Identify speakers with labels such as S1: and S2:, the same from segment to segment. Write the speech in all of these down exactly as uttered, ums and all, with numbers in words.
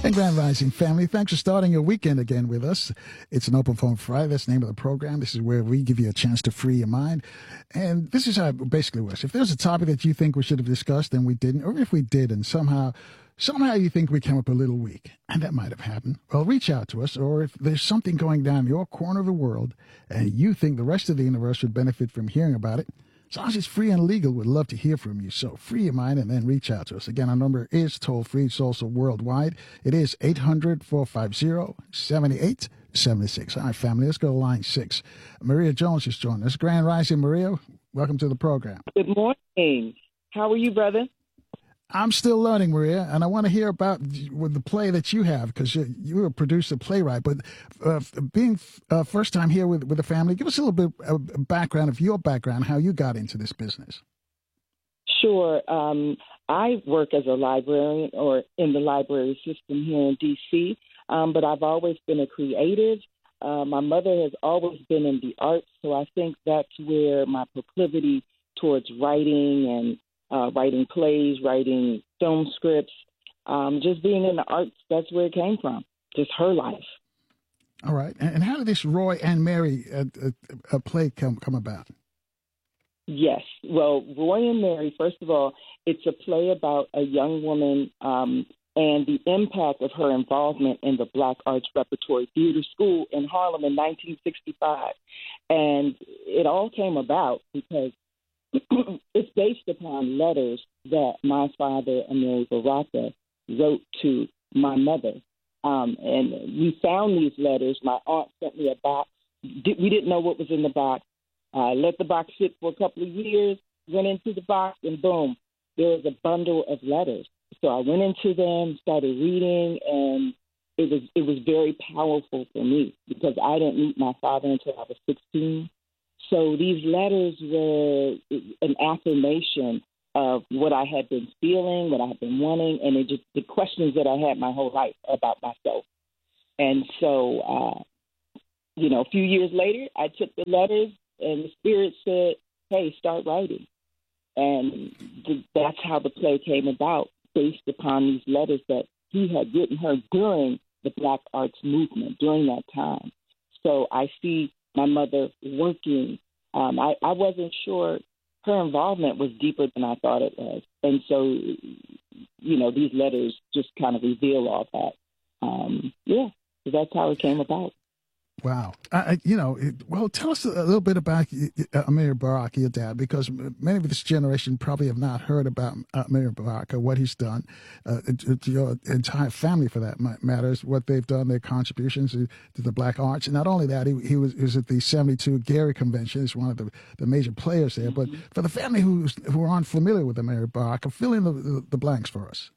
S1: Grand Rising family, thanks for starting your weekend again with us. It's an Open Phone Friday. That's the name of the program. This is where we give you a chance to free your mind. And this is how it basically works. If there's a topic that you think we should have discussed and we didn't, or if we did and somehow somehow you think we came up a little weak, and that might have happened, well, reach out to us. Or if there's something going down in your corner of the world and you think the rest of the universe would benefit from hearing about it, as long as it's free and legal, we'd love to hear from you. So free your mind and then reach out to us. Again, our number is toll-free. It's also worldwide. It is eight hundred, four five zero, seven eight seven six. All right, family, let's go to line six. Maria Jones is joining us. Grand Rising, Maria. Welcome to the program.
S2: Good morning. How are you, brother?
S1: I'm still learning, Maria, and I want to hear about with the play that you have, because you, you're a producer, playwright. But uh, being uh, first time here with with the family, give us a little bit of background of your background, how you got into this business.
S2: Sure. Um, I work as a librarian or in the library system here in D C, um, but I've always been a creative. Uh, my mother has always been in the arts, so I think that's where my proclivity towards writing and Uh, writing plays, writing film scripts, um, just being in the arts, that's where it came from, just her life.
S1: All right. And how did this Roy and Mary uh, uh, uh, play come, come about?
S2: Yes. Well, Roy and Mary, first of all, it's a play about a young woman um, and the impact of her involvement in the Black Arts Repertory Theater School in Harlem in nineteen sixty-five. And it all came about because it's based upon letters that my father, Amiri Baraka, wrote to my mother. Um, and we found these letters. My aunt sent me a box. We didn't know what was in the box. I let the box sit for a couple of years, went into the box, and boom, there was a bundle of letters. So I went into them, started reading, and it was it was very powerful for me because I didn't meet my father until I was sixteen. So these letters were an affirmation of what I had been feeling, what I had been wanting, and it just the questions that I had my whole life about myself. And so, uh, you know, a few years later, I took the letters, and the Spirit said, "Hey, start writing." And th- that's how the play came about, based upon these letters that he had written her during the Black Arts Movement, during that time. So I see my mother working. Um, I, I wasn't sure her involvement was deeper than I thought it was. And so, you know, these letters just kind of reveal all that. Um, yeah, so that's how it came about.
S1: Wow. Uh, you know, it, well, tell us a little bit about uh, Amiri Baraka, your dad, because many of this generation probably have not heard about uh, Amiri Baraka, what he's done, uh, to, to your entire family for that matters, what they've done, their contributions to, to the Black arts. And not only that, he, he, was, he was at the seventy-two Gary Convention. He's one of the, the major players there. Mm-hmm. But for the family who's, who aren't familiar with Amiri Baraka, fill in the, the, the blanks for us.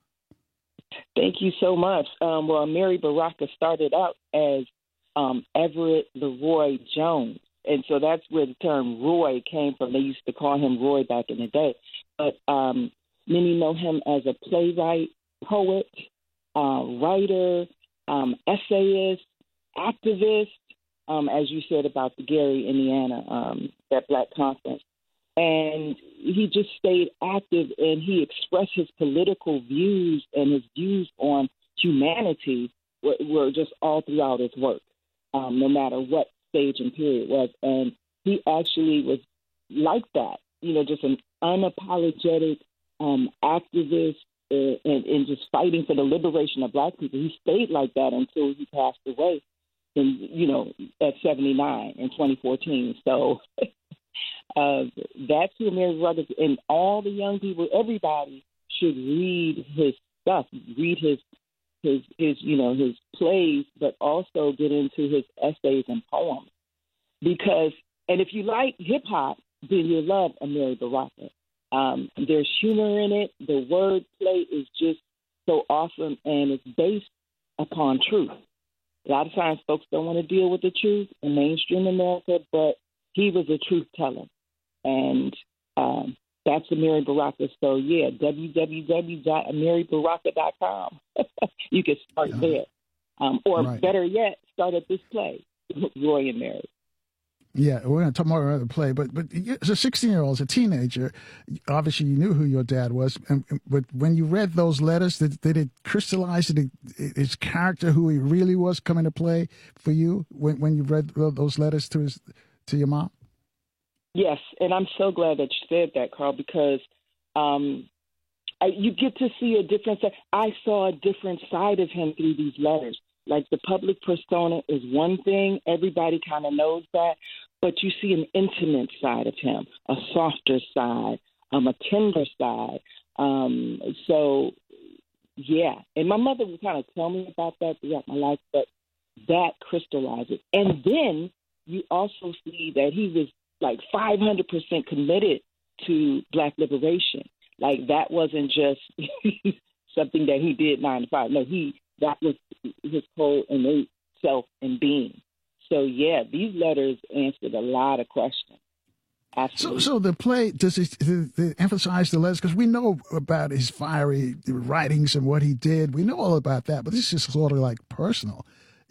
S2: Thank you so much. Um, well, Amiri Baraka started out as Um, Everett Leroy Jones. And so that's where the term Roy came from. They used to call him Roy back in the day. But um, many know him as a playwright, poet, uh, writer, um, essayist, activist, um, as you said about the Gary, Indiana, um, that Black conference. And he just stayed active, and he expressed his political views, and his views on humanity were, were just all throughout his work. Um, no matter what stage and period it was. And he actually was like that, you know, just an unapologetic um, activist uh, and, and just fighting for the liberation of Black people. He stayed like that until he passed away, in, you know, at seventy-nine in twenty fourteen. So uh, that's who Amiri Baraka is. And all the young people, everybody should read his stuff, read his his, his, you know, his plays, but also get into his essays and poems. Because, and if you like hip hop, then you'll love Amiri Baraka. Um, there's humor in it. The wordplay is just so awesome, and it's based upon truth. A lot of times folks don't want to deal with the truth in mainstream America, but he was a truth teller. And um, that's Amiri Baraka. So, yeah, w w w dot amiri baraka dot com. You can start yeah. there. Um, or right. better yet, start at this play, Roy and Mary.
S1: Yeah, we're going to talk more about the play, but but as a sixteen-year-old, as a teenager, obviously you knew who your dad was. And, but when you read those letters, did, did it crystallize did it, his character, who he really was, come into play for you when when you read those letters to his to your mom?
S2: Yes, and I'm so glad that you said that, Carl, because um, I, you get to see a different side. I saw a different side of him through these letters. Like, the public persona is one thing. Everybody kind of knows that. But you see an intimate side of him, a softer side, um, a tender side. Um, so, yeah. And my mother would kind of tell me about that throughout my life, but that crystallizes. And then you also see that he was like five hundred percent committed to Black liberation. Like, that wasn't just something that he did nine to five. No, he that was his whole innate self and being. So, yeah, these letters answered a lot of questions. Absolutely.
S1: So, so the play, does it, does it emphasize the letters? Because we know about his fiery writings and what he did. We know all about that, but this is sort of like personal.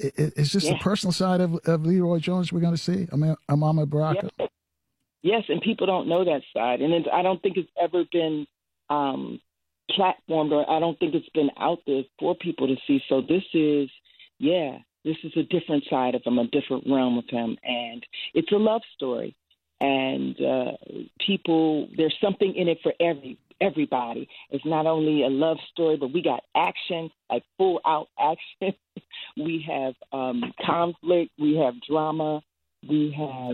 S1: Is this yeah. the personal side of, of Leroy Jones we're going to see? I mean, Amama Baraka?
S2: Yes. yes, and people don't know that side. And it's, I don't think it's ever been um, platformed, or I don't think it's been out there for people to see. So this is, yeah. This is a different side of him, a different realm of him, and it's a love story. And uh, people, there's something in it for every everybody. It's not only a love story, but we got action, like full out action. We have um, conflict, we have drama, we have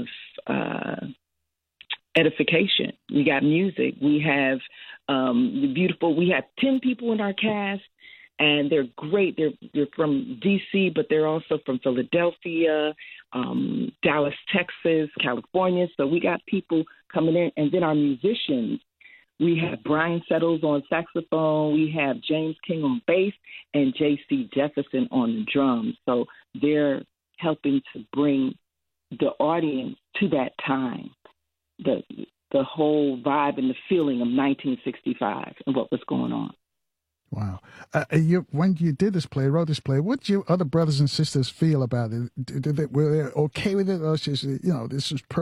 S2: uh, edification. We got music. We have um, the beautiful. We have ten people in our cast. And they're great. They're they're from D C, but they're also from Philadelphia, um, Dallas, Texas, California. So we got people coming in. And then our musicians, we have Brian Settles on saxophone. We have James King on bass and J C Jefferson on the drums. So they're helping to bring the audience to that time, the the whole vibe and the feeling of nineteen sixty-five and what was going on.
S1: Wow. Uh, you, when you did this play, wrote this play, what did your other brothers and sisters feel about it? Did they, were they okay with it? Or just, you know, this is